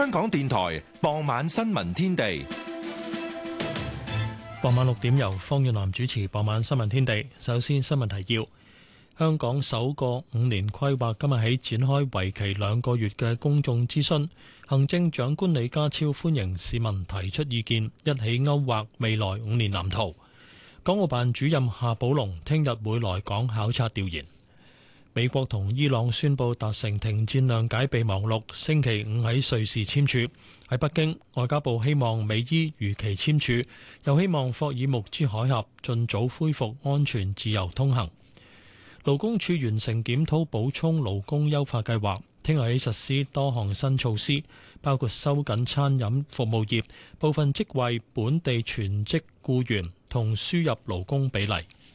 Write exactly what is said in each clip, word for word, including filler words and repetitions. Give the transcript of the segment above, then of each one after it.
香港電台傍晚新聞天地。 傍晚六點由方遠南主持傍晚新聞天地。首先新聞提要：香港首個五年規劃今日起展開為期兩個月嘅公眾諮詢，行政長官李家超歡迎市民提出意見，一起勾畫未來五年藍圖。港澳辦主任夏寶龍聽日會來港考察調研。美國同伊朗宣布達成停戰諒解備忘錄，星期五喺瑞士簽署。喺北京，外交部希望美伊如期簽署，又希望霍爾木茲海峽盡早恢復安全自由通行。勞工處完成檢討補充勞工優化計劃，聽日起實施多項新措施，包括收緊餐飲服務業部分職位本地全職僱員同輸入勞工比例。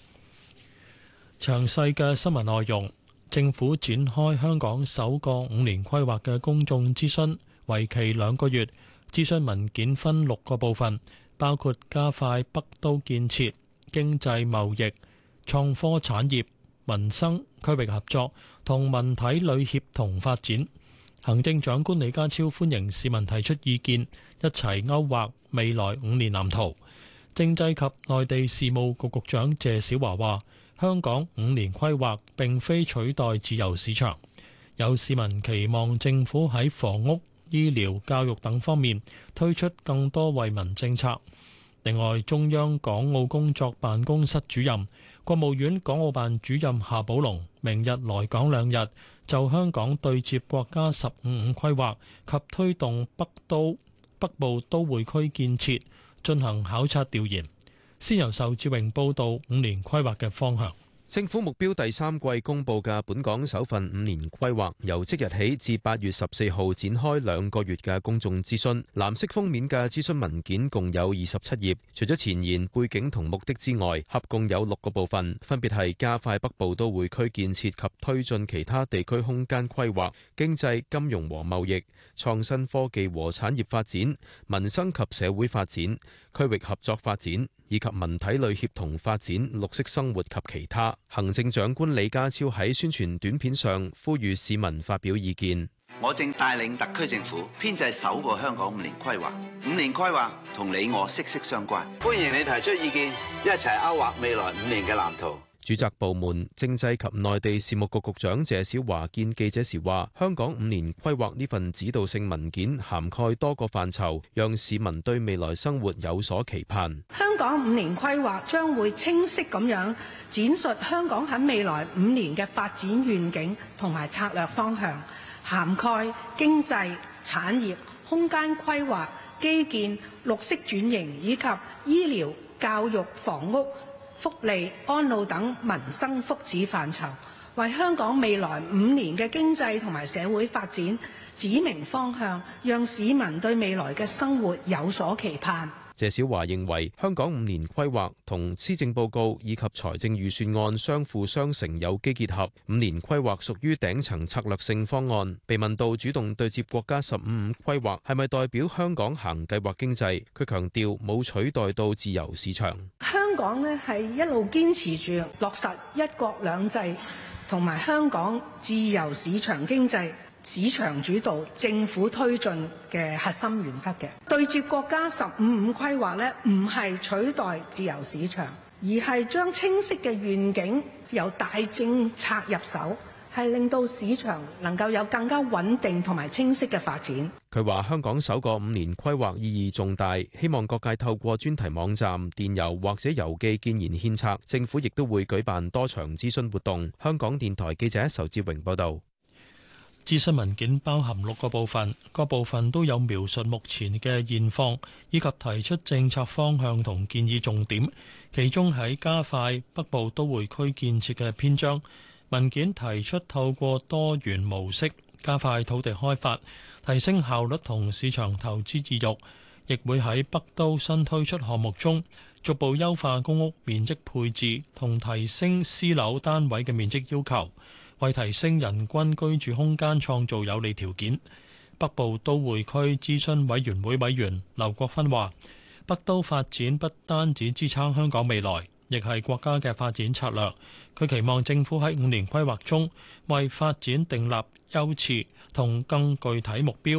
詳細嘅新聞內容。政府展開香港首個五年規劃嘅公眾諮詢，為期兩個月。諮詢文件分六個部分，包括加快北都建設、經濟貿易、創科產業、民生、區域合作同文體旅協同發展。行政長官李家超歡迎市民提出意見，一齊勾畫未來五年藍圖。政制及內地事務局局長謝小華話：香港五年規劃並非取代自由市場，有市民期望政府喺房屋、醫療、教育等方面推出更多惠民政策。另外，中央港澳工作辦公室主任、國務院港澳辦主任夏寶龍明日來港兩日，就香港對接國家十五五規劃及推動北都北部都會區建設進行考察調研。先由仇志榮報道五年規劃嘅方向。 政府目標第三季公佈嘅本港首份五年規劃，由即日起至八月十四號展開兩個月嘅公眾諮詢。藍色封面嘅諮詢文件共有二十七頁，除咗前言、背景同目的之外，合共有六個部分，分別係加快北部都會區建設及推進其他地區空間規劃、經濟、金融和貿易、創新科技和產業發展、民生及社會發展、區域合作發展，以及文體旅協同發展、綠色生活及其他。行政長官李家超喺宣傳短片上呼籲市民發表意見。 我正帶領特區政府編製首個香港五年規劃，五年規劃同你我息息相關。歡迎你提出意見，一齊勾畫未來五年嘅藍圖。 主責部門政制及內地事務局局長謝小華見記者時話：香港五年規劃呢份指導性文件涵蓋多個範疇，讓市民對未來生活有所期盼。 香港五年規劃將會清晰咁樣展述香港喺未來五年嘅發展願景同埋策略方向，涵蓋經濟、產業、空間規劃、基建、綠色轉型以及醫療、教育、房屋、福利、安老等民生福祉範疇，為香港未來五年嘅經濟同埋社會發展指明方向，讓市民對未來嘅生活有所期盼。 謝小華認為，香港五年規劃同施政報告以及財政預算案相輔相成，有機結合。五年規劃屬於頂層策略性方案。被問到主動對接國家十五五規劃係咪代表香港行計劃經濟，佢強調冇取代到自由市場。 香港呢係一路堅持住落實一國兩制同埋香港自由市場經濟。市場主導、政府推進嘅核心原則嘅對接國家十五五規劃呢，唔係取代自由市場，而係將清晰嘅願景由大政策入手，係令到市場能夠有更加穩定同埋清晰嘅發展。 佢話香港首個五年規劃意義重大，希望各界透過專題網站、電郵或者郵寄建言獻策。政府亦都會舉辦多場諮詢活動。香港電台記者仇志榮報導。 諮詢文件包含六個部分，各部分都有描述目前嘅現況，以及提出政策方向同建議重點。其中喺加快北部都會區建設嘅篇章，文件提出透過多元模式加快土地開發，提升效率同市場投資意欲，亦會喺北都新推出項目中逐步優化公屋面積配置同提升私樓單位嘅面積要求，為提升人均居住空間創造有利條件。北部都會區諮詢委員會委員劉國勳話：北都發展不單止支撐香港未來，亦係國家嘅發展策略。佢期望政府喺五年規劃中為發展訂立優次同更具體目標，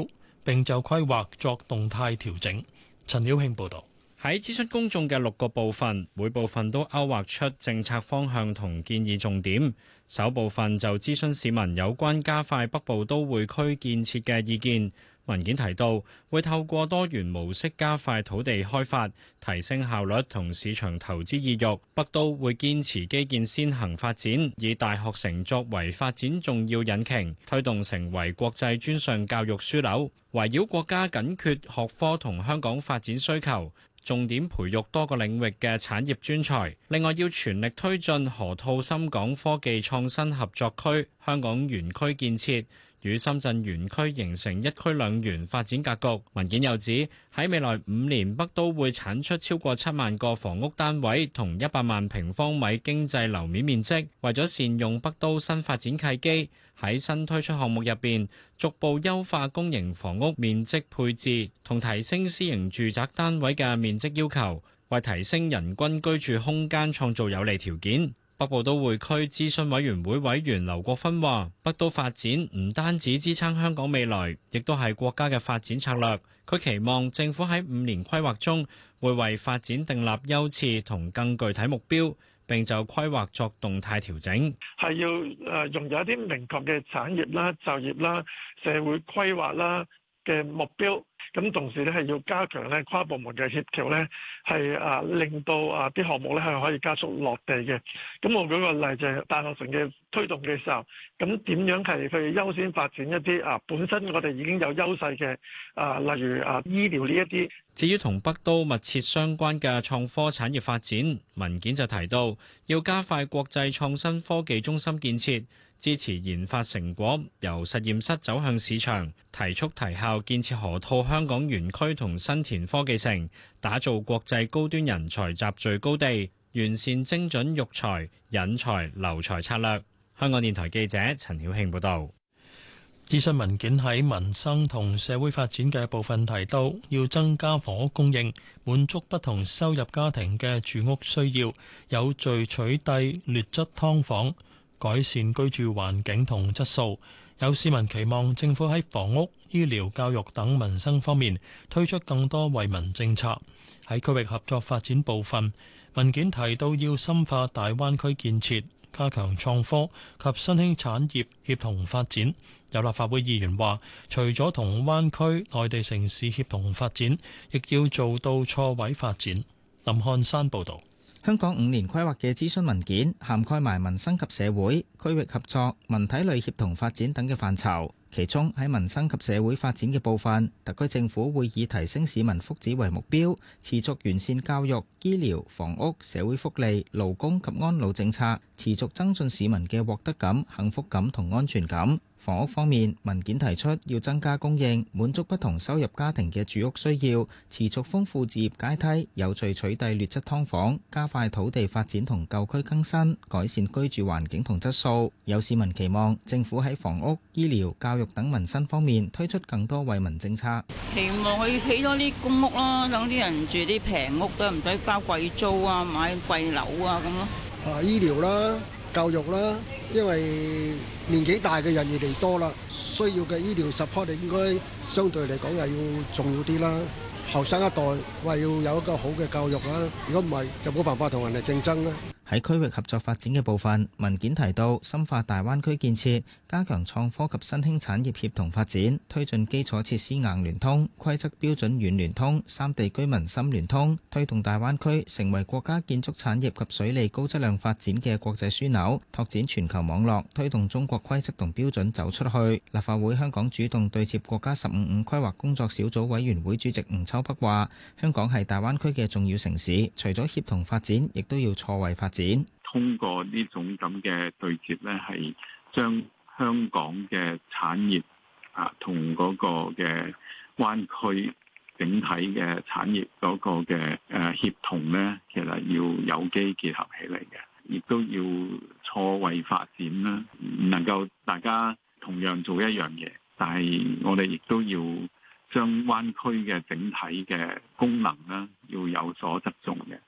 並就規劃作動態調整。陳曉慶報導。 喺諮詢公眾嘅六個部分，每部分都勾畫出政策方向同建議重點。首部分就諮詢市民有關加快北部都會區建設嘅意見。文件提到，會透過多元模式加快土地開發，提升效率同市場投資意欲。北都會堅持基建先行發展，以大學城作為發展重要引擎，推動成為國際專上教育樞紐，圍繞國家緊缺學科同香港發展需求，重點培育多個領域嘅產業專才。另外，要全力推進河套深港科技創新合作區香港園區建設，與深圳園區形成一區兩園發展格局。文件又指，喺未來五年，北都會產出超過七萬個房屋單位同一百萬平方米經濟樓面面積。為咗善用北都新發展契機，喺新推出項目入邊，逐步優化公營房屋面積配置，同提升私營住宅單位嘅面積要求，為提升人均居住空間創造有利條件。北部都會區諮詢委員會委員劉國勳話：北都發展唔單止支撐香港未來，亦都係國家嘅發展策略。佢期望政府喺五年規劃中會為發展訂立優次同更具體目標，並就規劃作動態調整。 係要誒用有一啲明確嘅產業啦、就業啦、社會規劃啦嘅目標。咁同時咧係要加強咧跨部門嘅協調咧，係啊令到啊啲項目咧係可以加速落地嘅。咁我舉個例就係大學城嘅推動嘅時候，咁點樣係去優先發展一啲啊本身我哋已經有優勢嘅啊，例如啊醫療呢一啲。 至於同北都密切相關嘅創科產業發展，文件就提到要加快國際創新科技中心建設，支持研發成果由實驗室走向市場，提速提效建設河套香港園區同新田科技城，打造國際高端人才集聚高地，完善精準育才、引才、留才策略。香港電台記者陳曉慶報導。 諮詢文件喺民生同社會發展嘅部分提到，要增加房屋供應，滿足不同收入家庭嘅住屋需要，有序取締劣質劏房，改善居住環境同質素。有市民期望政府喺房屋、醫療、教育等民生方面推出更多惠民政策。喺區域合作發展部分，文件提到要深化大灣區建設，加強創科及新興產業協同發展。有立法會議員話，除咗同灣區內地城市協同發展，亦要做到錯位發展。林漢山報導。 香港五年規劃嘅諮詢文件涵蓋埋民生及社會、區域合作、文體類協同發展等嘅範疇。其中喺民生及社會發展嘅部分，特區政府會以提升市民福祉為目標，持續完善教育、醫療、房屋、社會福利、勞工及安老政策，持續增進市民嘅獲得感、幸福感同安全感。房屋方面，文件提出要增加供應，滿足不同收入家庭嘅住屋需要，持續豐富置業階梯，有序取締劣質劏房，加快土地發展同舊區更新，改善居住環境同質素。有市民期望政府喺房屋、醫療、教育等民生方面推出更多惠民政策。 期望佢起多啲公屋啦，等啲人住啲平屋都唔使交貴租啊，買貴樓啊咁咯。 啊，醫療啦。教育啦，因為年紀大嘅人越嚟越多啦，需要嘅醫療 support 應該相對嚟講又要重要啲啦。後生一代話要有一個好嘅教育啦，如果唔係就冇辦法同人哋競爭啦。 喺區域合作發展嘅部分，文件提到深化大灣區建設，加強創科及新興產業協同發展，推進基礎設施硬聯通、規則標準軟聯通、三地居民深聯通，推動大灣區成為國家建築產業及水利高質量發展嘅國際樞紐，拓展全球網絡，推動中國規則同標準走出去。立法會香港主動對接國家十五五規劃工作小組委員會主席吳秋北話：香港係大灣區嘅重要城市，除咗協同發展，亦都要錯位發展。 通過呢種咁嘅對接咧，係將香港嘅產業啊同嗰個嘅灣區整體嘅產業嗰個嘅誒協同咧，其實要有機結合起嚟嘅，亦都要錯位發展啦，唔能夠大家同樣做一樣嘢，但係我哋亦都要將灣區嘅整體嘅功能咧，要有所側重嘅。